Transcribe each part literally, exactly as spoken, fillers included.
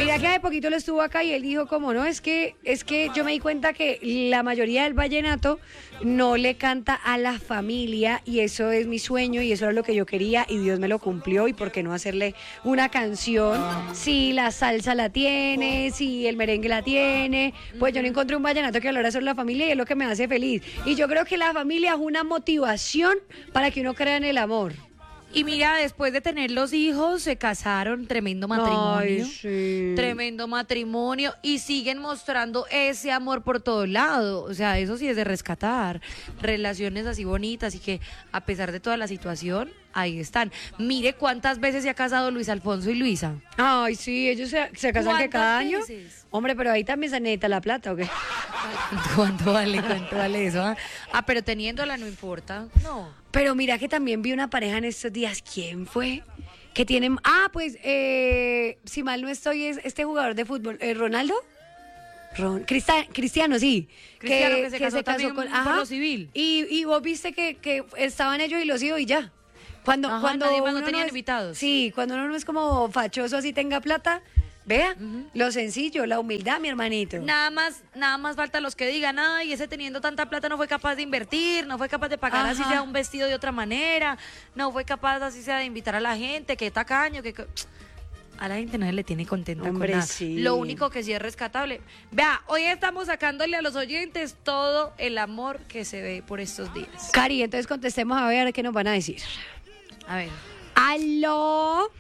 mira que hace poquito lo estuvo acá y él dijo como no, es que es que yo me di cuenta que la mayoría del vallenato no le canta a la familia y eso es mi sueño y eso era lo que yo quería y Dios me lo cumplió y por qué no hacerle una canción si la salsa la tiene, si el merengue la tiene, pues yo no encontré un vallenato que hablara sobre la familia y es lo que me hace feliz. Y yo creo que la familia es una motivación para que uno crea en el amor. Y mira, después de tener los hijos, se casaron, tremendo matrimonio. Ay, sí. Tremendo matrimonio. Y siguen mostrando ese amor por todo lado. O sea, eso sí es de rescatar. Relaciones así bonitas y que a pesar de toda la situación, ahí están. Mire cuántas veces se ha casado Luis Alfonso y Luisa. Ay, sí, ellos se, se casan que cada año. Veces? Hombre, pero ahí también se necesita la plata, ¿o qué? ¿Cuánto vale? ¿Cuánto vale eso? Ah, ah pero teniéndola no importa. No. Pero mira que también vi una pareja en estos días. ¿Quién fue? Que tienen... Ah, pues, eh, si mal no estoy, es este jugador de fútbol. Eh, ¿Ronaldo? Ron, Crista, Cristiano, sí. Cristiano que, que se casó, casó con, ajá, por lo civil. Y, y vos viste que, que estaban ellos y los hijos y ya. Cuando, Ajá, cuando nadie más no uno tenían es, invitados. Sí, cuando uno no es como fachoso así tenga plata... Vea, uh-huh. Lo sencillo, la humildad, mi hermanito. Nada más, nada más falta los que digan, ay, ese teniendo tanta plata no fue capaz de invertir, no fue capaz de pagar Ajá. así sea un vestido de otra manera, no fue capaz así sea de invitar a la gente, que tacaño, que... A la gente nadie le tiene contenta Hombre, con nada. Sí. Lo único que sí es rescatable. Vea, hoy estamos sacándole a los oyentes todo el amor que se ve por estos días. Cari, entonces contestemos a ver qué nos van a decir. A ver. ¡Aló!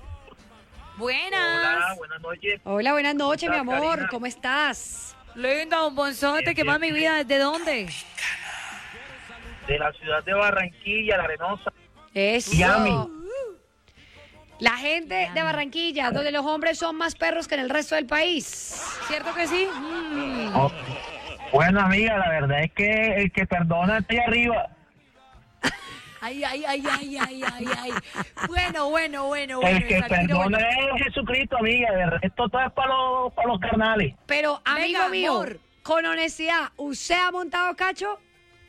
Buenas. Hola, buenas noches. Hola, buenas noches, mi estás, amor. Karina? ¿Cómo estás? Linda, un bonzote, ¿qué más mi vida? ¿Desde dónde? De la ciudad de Barranquilla, La Arenosa. Eso. Miami. La gente de Barranquilla, donde los hombres son más perros que en el resto del país. ¿Cierto que sí? Mm. Oh. Bueno, amiga, la verdad es que el que perdona está ahí arriba. Ay, ay, ay, ay, ay, ay, ay. Bueno, bueno, bueno, El bueno. que perdona bueno. es Jesucristo, amiga. De resto todo es para los, para los carnales. Pero, amigo Venga, mío, amor. con honestidad, ¿usted ha montado cacho?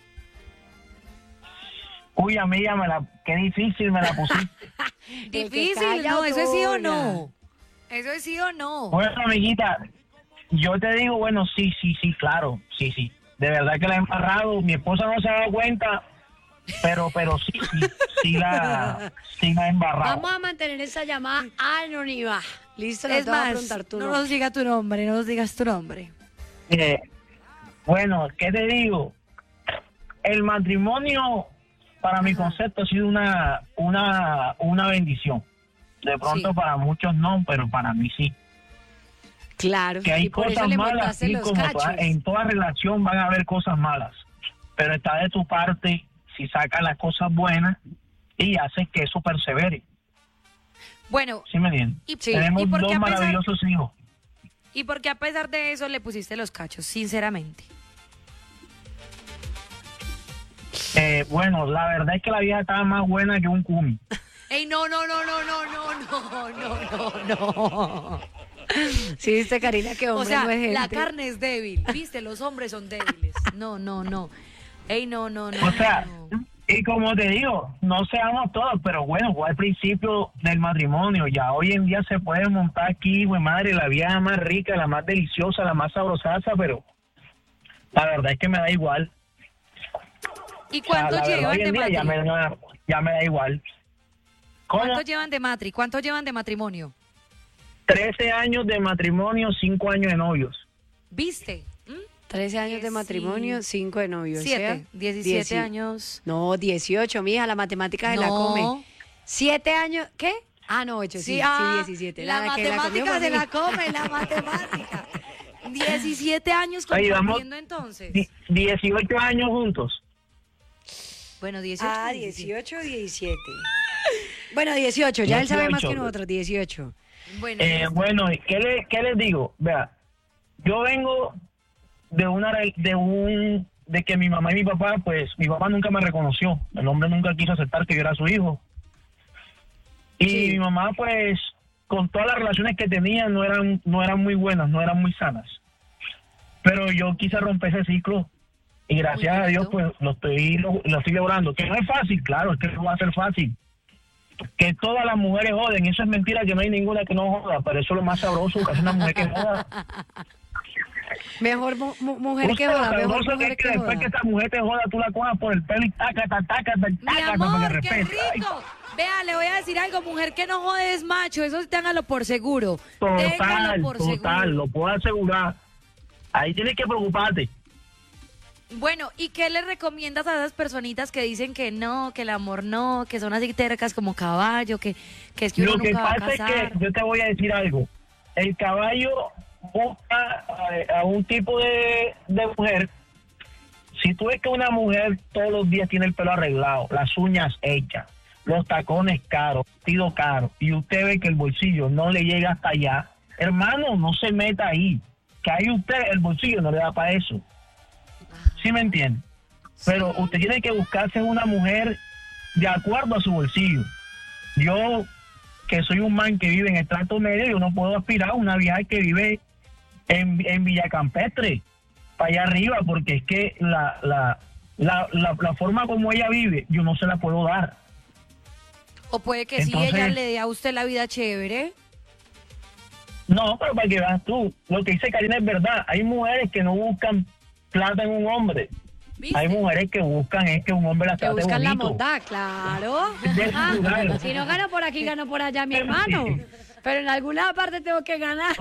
Uy, amiga, me la, qué difícil me la pusiste. Difícil, no, eso es sí o no. Eso es sí o no. Bueno, amiguita, yo te digo, bueno, sí, sí, sí, claro, sí, sí. De verdad que la he embarrado. Mi esposa no se ha dado cuenta. Pero, pero sí, sí, sí la, sí la he embarrado. Vamos a mantener esa llamada anónima. Listo, no Es te voy a más, preguntar tu no nombre. nos digas tu nombre, no nos digas tu nombre. Eh, bueno, ¿qué te digo? El matrimonio, para mi concepto, ha sido una, una, una bendición. De pronto Sí. para muchos no, pero para mí sí. Claro, Que hay y por eso cosas le malas, montaste y los como cachos. toda- en toda relación van a haber cosas malas. Pero está de tu parte si sacas las cosas buenas y haces que eso persevere. Bueno, ¿Sí me entiendes? y, Sí. Tenemos y porque dos a pesar, maravillosos hijos. y porque a pesar de eso le pusiste los cachos, sinceramente. Eh, bueno, la verdad es que la vida estaba más buena que un cumi. Ey, no, no, no, no, no, no, no, no, no, no. Sí, viste, Karina, que hombre O sea, no es gente. la carne es débil, viste, los hombres son débiles. No, no, no. Ey, no, no, no. O sea, no. y como te digo, no seamos todos, pero bueno, fue al principio del matrimonio. Ya hoy en día se puede montar aquí, güey, madre, la vida más rica, la más deliciosa, la más sabrosaza, pero la verdad es que me da igual. ¿Y O sea, cuánto la verdad, llevan hoy de en día ya matri? me, da- ya me da igual. ¿Cómo? ¿Cuánto llevan de matri? ¿Cuánto llevan de matrimonio? trece años de matrimonio, cinco años de novios. ¿Viste? ¿Mm? trece años de Sí. matrimonio, cinco de novios. Siete, ¿sí? diecisiete Dieci- años. No, dieciocho, mija, la matemática se la No. come. ¿Siete años? ¿Qué? Ah, no, ocho, sí, sí, ah, diecisiete. La, La que la comió matemática fue se mi- la come, la matemática. diecisiete años Ahí vamos. compartiendo entonces. Di- dieciocho años juntos. Bueno, dieciocho. Ah, diecisiete. dieciocho, diecisiete. Bueno, dieciocho, ya él sabe más que dieciocho. nosotros, dieciocho. Bueno, Eh, bueno, ¿qué, le, ¿qué les digo? Vea, yo vengo de una re- de un de que mi mamá y mi papá, pues mi papá nunca me reconoció. El hombre nunca quiso aceptar que yo era su hijo. Y Sí. mi mamá, pues, con todas las relaciones que tenía, no eran no eran muy buenas, no eran muy sanas. Pero yo quise romper ese ciclo y gracias Muy a Dios, bonito. pues, lo estoy lo, lo estoy logrando. Que no es fácil, claro, es que no va a ser fácil. que todas las mujeres joden. Eso es mentira, que no hay ninguna que no joda, pero eso es lo más sabroso, que es una mujer que joda. Mejor mu mu mujer Usted, que joda, mejor sabroso mujer que, que que después joda. que esa mujer te joda, tú la cojas por el pelo y taca, taca, taca, taca, Mi taca, para que amor, qué respete. Ay, rico. Vea, le voy a decir algo, mujer que no jode es macho, eso sí téngalo por seguro. total, Téngalo por total, seguro. lo puedo asegurar. Ahí tienes que preocuparte. Bueno, ¿y qué le recomiendas a esas personitas que dicen que no, que el amor no, que son así tercas como caballo, que, que es que uno Lo que nunca va a pasa es casar? que yo te voy a decir algo. El caballo busca a, a un tipo de, de mujer. Si tú ves que una mujer todos los días tiene el pelo arreglado, las uñas hechas, los tacones caros, vestido caro, y usted ve que el bolsillo no le llega hasta allá, hermano, no se meta ahí. Que ahí usted el bolsillo no le da para eso. ¿Sí me entiende? Pero usted tiene que buscarse una mujer de acuerdo a su bolsillo. Yo, que soy un man que vive en el trato medio, yo no puedo aspirar a una vieja que vive en, en Villa Campestre, para allá arriba, porque es que la, la, la, la, la forma como ella vive, yo no se la puedo dar. O puede que Entonces- sí, ella le dé a usted la vida chévere. No, pero para que veas tú, lo que dice Karina es verdad. Hay mujeres que no buscan plata en un hombre. ¿Viste? Hay mujeres que buscan es que un hombre las Que trate buscan la bonito. bondad, claro. De Ah, su lugar. si no gano por aquí, gano por allá, mi hermano. Pero en alguna parte tengo que ganar.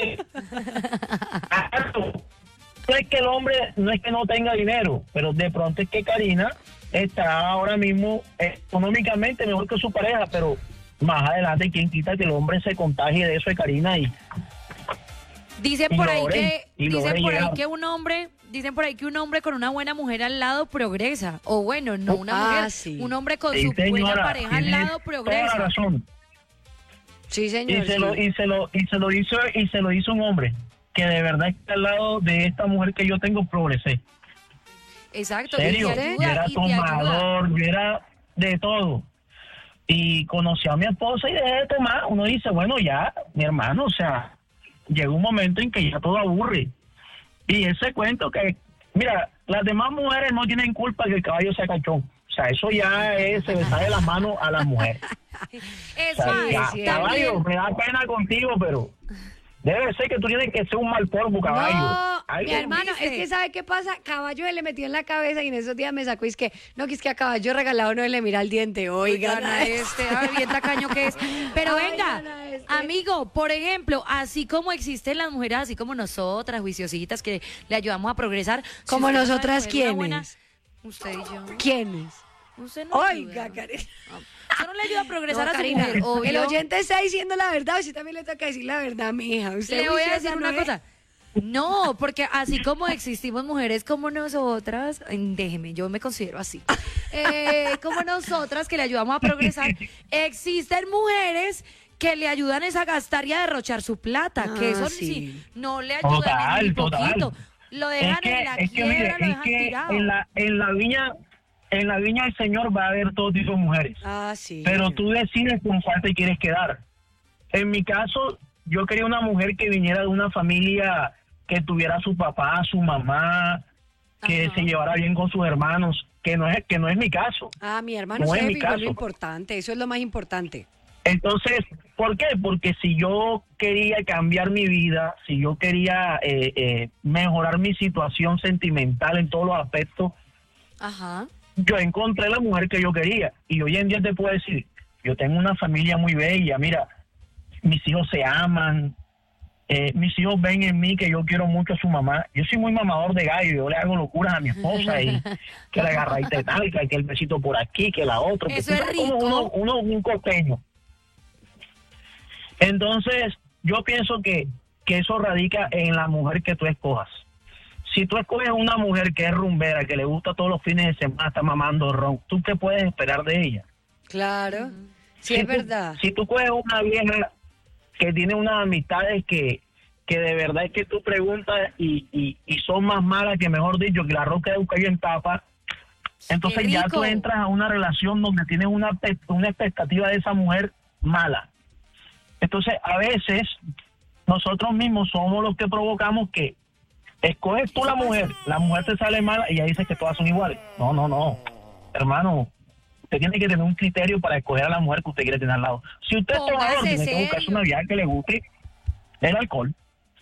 Claro. No es que el hombre, no es que no tenga dinero, pero de pronto es que Karina está ahora mismo económicamente mejor que su pareja, pero más adelante quién quita que el hombre se contagie de eso de Karina y Dicen Y por lo ahí logré, que y dicen logré por ahí llegar. que un hombre, dicen por ahí que un hombre con una buena mujer al lado progresa. O bueno, no una Ah, mujer, sí. un hombre con Sí, su buena señora, pareja al tiene lado toda progresa. la razón. Sí, Y señor. se lo sí. y se lo y se lo hizo y se lo hizo un hombre que de verdad está al lado de esta mujer que yo tengo, progresé. Exacto, Serio, y te yo era ayuda, y te ayuda. tomador, yo era de todo. Y conocí a mi esposa y dejé de tomar. Uno dice, bueno, ya, mi hermano, o sea, llega un momento en que ya todo aburre. Y ese cuento que, mira, las demás mujeres no tienen culpa que el caballo sea cachón. O sea, eso ya es, se le sale de las manos a las mujeres. Es O sea, más, ya, sí, caballo, también, me da pena contigo, pero debe ser que tú tienes que ser un mal polvo, caballo. No, Algo- mi hermano, ¿viste? es que ¿sabe qué pasa? Caballo se le metió en la cabeza y en esos días me sacó y es que, no, que es que a caballo regalado no le mira el diente. Oigan, gana este, a ver, bien tacaño que es. Pero Ay, venga, gana este. amigo, por ejemplo, así como existen las mujeres, así como nosotras, juiciositas, que le ayudamos a progresar. si ¿Como usted no sabe nosotras coger una buena- quiénes? Usted y yo. ¿Quiénes? Usted no Oiga, ayuda. Karina. Usted no le ayuda a progresar No, a su Karina, mujer, obvio. el oyente está diciendo la verdad, o si también le toca decir la verdad, mi hija. Usted Le voy a juiciosa decir no una es. cosa. No, porque así como existimos mujeres como nosotras, ay, déjeme, yo me considero así, eh, como nosotras que le ayudamos a progresar, existen mujeres que le ayudan es a gastar y a derrochar su plata, Ah, que eso sí. sí, no le ayudan Total, ni total. poquito. Lo dejan es que, en la es que, quiebra, mire, lo es dejan que tirado. en la, en la viña, en la viña del Señor va a haber todo tipo de mujeres. Ah, sí. Pero tú decides con cuál te quieres quedar. En mi caso, yo quería una mujer que viniera de una familia que tuviera a su papá, a su mamá, que Ajá. se llevara bien con sus hermanos, que no es que no es mi caso. Ah, mi hermano, No se es mi fijó en lo caso. importante, eso es lo más importante. Entonces, ¿por qué? Porque si yo quería cambiar mi vida, si yo quería eh, eh, mejorar mi situación sentimental en todos los aspectos, Ajá. yo encontré la mujer que yo quería. Y hoy en día te puedo decir, yo tengo una familia muy bella, mira, mis hijos se aman, eh, mis hijos ven en mí que yo quiero mucho a su mamá. Yo soy muy mamador de gallo, yo le hago locuras a mi esposa y que la agarradita de talca, que el besito por aquí, que la otra. Eso que es tú sabes, como rico. Uno, uno, un costeño. Entonces, yo pienso que, que eso radica en la mujer que tú escojas. Si tú escoges una mujer que es rumbera, que le gusta todos los fines de semana, está mamando ron, ¿tú qué puedes esperar de ella? Claro, sí, Si es tú- verdad. Si tú coges una vieja que tiene unas amistades que, que de verdad es que tú preguntas y, y, y son más malas que, mejor dicho, que la roca de Ucayo en tapa, entonces ¡Qué ya rico! tú entras a una relación donde tienes una, pe- una expectativa de esa mujer mala. Entonces, a veces, nosotros mismos somos los que provocamos que escoges tú la mujer, la mujer te sale mala y ya dices que todas son iguales. No, no, no. Hermano, Usted tiene que tener un criterio para escoger a la mujer que usted quiere tener al lado. Si usted es Póngase tomador, tiene que buscarse serio. una vieja que le guste el alcohol.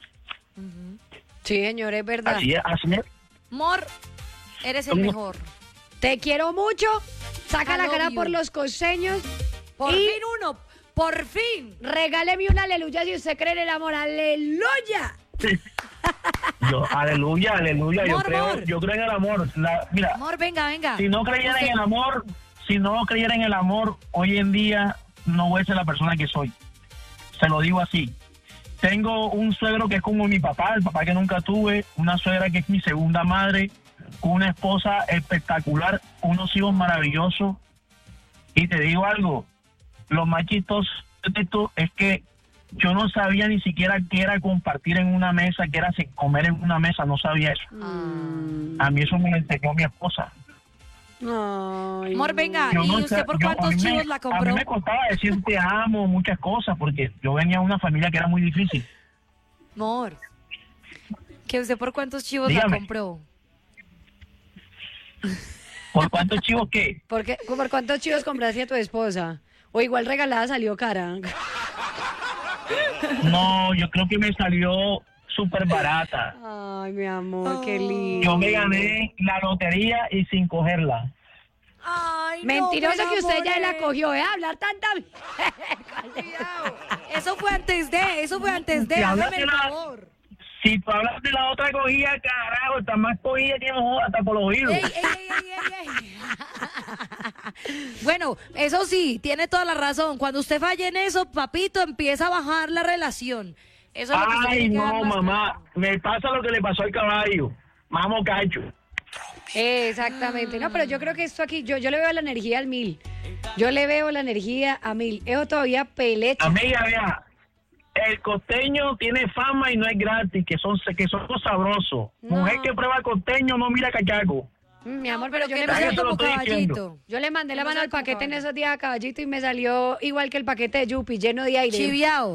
Sí, señor, es verdad. Así es, así es. Mor, eres el ¿Cómo? mejor. Te quiero mucho. Saca I la love cara you. por los costeños. Por Y- fin uno, por fin. Regáleme un aleluya si usted cree en el amor. ¡Aleluya! Yo, aleluya, aleluya. Yo Amor, creo, amor. yo creo en el amor. La- mira, Amor, venga, venga. si no creyera Usted- en el amor, si no creyera en el amor, hoy en día no voy a ser la persona que soy. Se lo digo así. Tengo un suegro que es como mi papá, el papá que nunca tuve, una suegra que es mi segunda madre, una esposa espectacular, unos hijos maravillosos. Y te digo algo, lo más chistoso de esto es que yo no sabía ni siquiera qué era compartir en una mesa, qué era comer en una mesa, no sabía eso. Mm. A mí eso me lo enseñó mi esposa. Ay, Amor, venga. Yo ¿Y no usted sé- por yo- a cuántos mí me- chivos la A compró? mí me costaba decir te amo, muchas cosas, porque yo venía de una familia que era muy difícil. Amor, ¿que usted por cuántos chivos Dígame. la compró? ¿Por cuántos chivos qué? ¿Por, qué- ¿Por cuántos chivos compraste a tu esposa? O igual regalada salió cara. No, yo creo que me salió súper barata. Ay, mi amor, qué lindo. Yo me gané la lotería y sin cogerla. Ay, no, Mentiroso me que usted ya la enamoré. cogió, ¿eh? Hablar tanta... Cuidado. Eso fue antes de, eso fue antes de, Si hágame hablas el de la- favor. Si tú hablas de la otra cogida, carajo, está más cogida que no joda, hasta por los oídos. Ey, ey, ey, ey, ey, ey. Bueno, eso sí, tiene toda la razón. Cuando usted falle en eso, papito, empieza a bajar la relación. Eso es lo que usted Ay, tiene que dar no, más mamá, claro. me pasa lo que le pasó al caballo. Mamo cacho. Exactamente. No, pero yo creo que esto aquí, yo, yo le veo la energía al mil. Yo le veo la energía a mil. Eso todavía pelecha. Amiga, vea, el costeño tiene fama y no es gratis, que son que son sabrosos. No. Mujer que prueba costeño no mira cachaco. Mm, Mi amor, No, pero pero yo que le no Ay, sea mandé, te lo como estoy diciendo. caballito. yo le mandé la No mano sea al paquete en como esos días a Caballito y me salió igual que el paquete de Yupi, lleno de aire. Chiviao.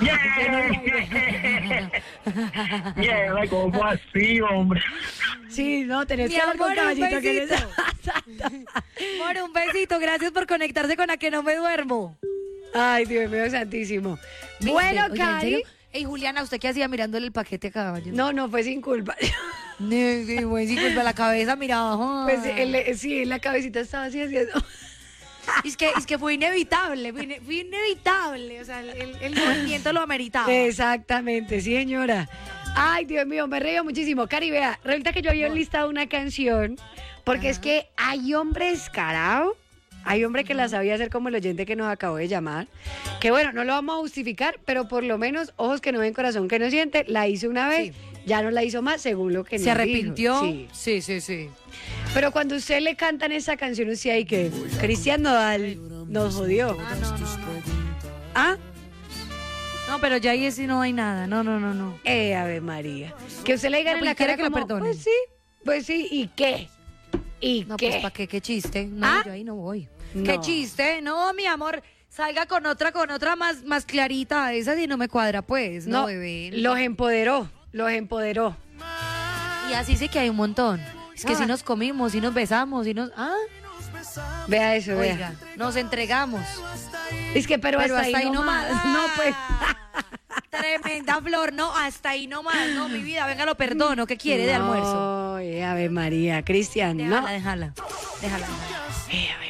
Yeah, yeah, ¿cómo así, hombre? Sí, no, tenés Mi que hablar con amor, un Caballito. Que besito. les- Amor, un besito. Gracias por conectarse con A Que No Me Duermo. Ay, Dios mío, santísimo. ¿Viste? Bueno, Oiga, ¿en Cari. serio? Ey, Juliana, ¿usted qué hacía mirándole el paquete a caballo? No, no, fue sin culpa. No, sí, güey, sí, culpa la cabeza, miraba. Pues él, sí, la cabecita estaba así haciendo. Es que, es que fue inevitable, fue, ine- fue inevitable. O sea, el, el- el movimiento lo ameritaba. Exactamente, sí, señora. Ay, Dios mío, me reía muchísimo. Cari, vea, resulta que yo había enlistado una canción, porque es que hay hombre descarado, hay hombre que la sabía hacer como el oyente que nos acabó de llamar, que bueno, no lo vamos a justificar, pero por lo menos, ojos que no ven, corazón que no siente, la hizo una vez, ya no la hizo más, según lo que ¿Se nos arrepintió? dijo. Sí. sí, sí. sí. Pero cuando usted le cantan esa canción, usted hay que, Cristian Nodal nos jodió. Ah, no, no, no. ¿Ah? No, pero ya ahí sí no hay nada. No, no, no, no. Eh, Ave María. Que usted le diga No, en pues, la ¿quiere cara que lo como, perdone? pues sí, pues sí, ¿y qué? ¿Y No, qué? pues, ¿para qué? ¿Qué chiste? No, ¿Ah? yo ahí no voy. No. ¿Qué chiste? No, mi amor, salga con otra, con otra más, más clarita. Esa sí no me cuadra, pues. No, No, bebé. los empoderó, los empoderó. Y así sí que hay un montón. Es que Ah. si nos comimos, si nos besamos, si nos... Ah, Vea eso, vea. oiga, nos entregamos. Es que, pero, Pero hasta, ahí no más. No, pues. Tremenda flor, no, hasta ahí nomás, no, mi vida, venga, lo perdono, ¿qué quiere de almuerzo? Ay, Ave María, Cristian, Déjala, no. déjala, déjala, déjala. Eh, Ave